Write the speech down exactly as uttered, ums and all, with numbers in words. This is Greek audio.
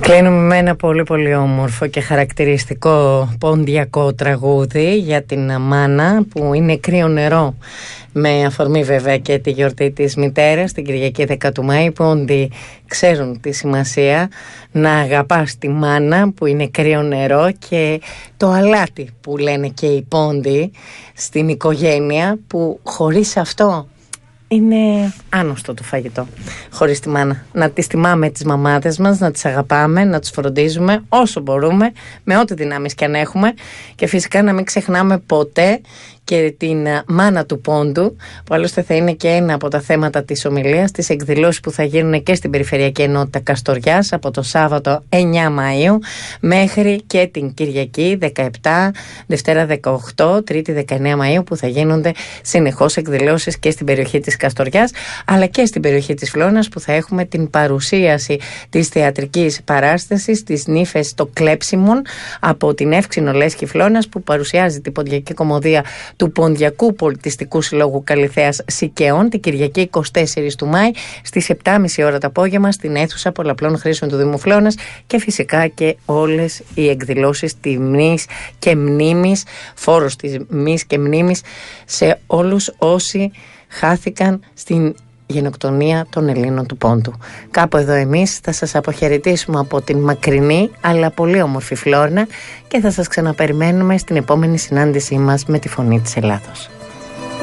Κλείνουμε με ένα πολύ πολύ όμορφο και χαρακτηριστικό ποντιακό τραγούδι για την μάνα που είναι κρύο νερό, με αφορμή βέβαια και τη γιορτή της μητέρας την Κυριακή δέκα του Μάη. Οι Πόντοι ξέρουν τη σημασία να αγαπάς τη μάνα που είναι κρύο νερό και το αλάτι που λένε και οι Πόντοι στην οικογένεια, που χωρίς αυτό είναι άνοστο το φαγητό. Χωρίς τη μάνα. Να τις τιμάμε τις μαμάδες μας, να τις αγαπάμε, να τις φροντίζουμε όσο μπορούμε, με ό,τι δυνάμεις και αν έχουμε, και φυσικά να μην ξεχνάμε ποτέ και την μάνα του Πόντου, που άλλωστε θα είναι και ένα από τα θέματα της ομιλίας, τις εκδηλώσεις που θα γίνουν και στην Περιφερειακή Ενότητα Καστοριάς από το Σάββατο εννιά Μαΐου μέχρι και την Κυριακή δεκαεπτά, Δευτέρα δεκαοκτώ, Τρίτη δεκαεννέα Μαΐου, που θα γίνονται συνεχώς εκδηλώσεις και στην περιοχή της Καστοριάς αλλά και στην περιοχή της Φλώνας, που θα έχουμε την παρουσίαση της θεατρικής παράστασης της Νύφες το Κλέψιμον από την Εύξηνο Λέσχη Φλώνας, που παρουσιάζει την ποντιακή κομμωδία του Ποντιακού Πολιτιστικού Συλλόγου Καλιθέας Σικαιών την Κυριακή εικοστή τέταρτη του Μάη στις επτά και μισή ώρα το απόγευμα στην αίθουσα πολλαπλών χρήσεων του Δήμου Φλώνας, και φυσικά και όλες οι εκδηλώσεις τιμής και μνήμης, φόρος τιμής και μνήμης σε όλους όσοι χάθηκαν στην γενοκτονία των Ελλήνων του Πόντου. Κάπου εδώ εμείς θα σας αποχαιρετήσουμε από την μακρινή αλλά πολύ όμορφη Φλόρνα και θα σας ξαναπεριμένουμε στην επόμενη συνάντησή μας με τη Φωνή της Ελλάδος.